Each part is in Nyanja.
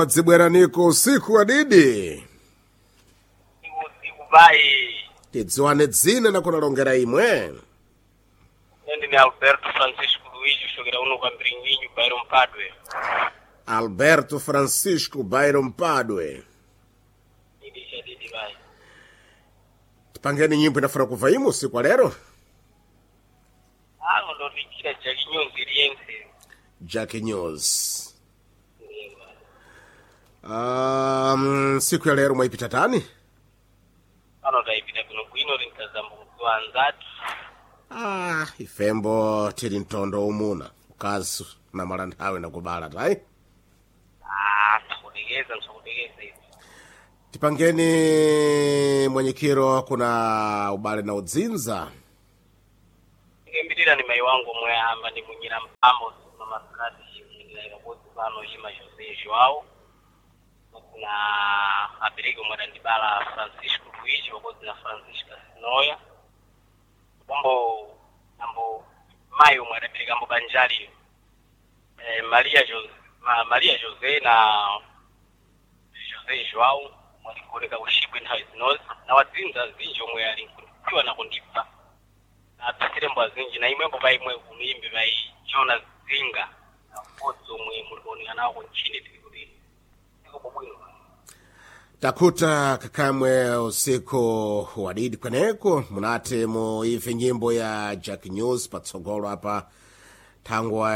Dzibweraniko usiku wadidi usiku bai tidziwane dzina na kunalongera imwe ni Alberto Francisco Luigi shogera uno kwa Mbiringinyu Bairo Mpadwe. Alberto Francisco Bairo Mpadwe. Didi bai Tipangeni nyimbo inafuna kuva imu usiku wa lero. ndo nikira Jackie News iliense Jackie News. Siku ya lero mwaipita tani? Daipita kuno kwino limtazambo mtuanzatu. Ifembo tiri ntondo umuna ukazu na malandawe na kubala tai. Ntakudegeza Tipangeni mwenyekiro kuna ubale na udzinza. Ngembirira ni mai wangu mwehamba ni munyira mpambo na maskati shimila ilaboti pano Jima Jose Joao. Kuna Abirigo Mwadandibala Francisco Luigi wakozi na Francisca Sinoya. Mambo Mayo Mwadabiriga Mbo Banjali Maria Jose na Jose Joao mwalikoreka ushibwe ntawe zinozi na wadzinza zinjo mwe alinkuliwa na kundipa na tutirembo zinji na imwe mbo mwe kumimbi bai Jonas Zinga na foto mwe muliboneka nao kunchini tikuri niko bobwino takuta kakamwe usiku wadidi kweneko munate mu ife nyimbo ya Jack News patsogolo hapa tangwa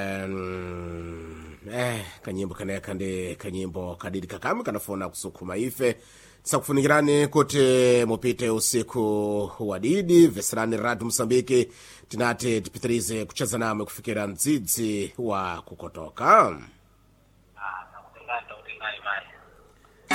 kanyimbo kaneka ndi kanyimbo kadidi kakamwe kanafuna kusukuma ife sakufunikirani kuti mupite usiku wadidi veserani Radio Msambiki tinate tipitirize kucheza namwe kufikira mdzidzi wa kukotoka. Takutengai bai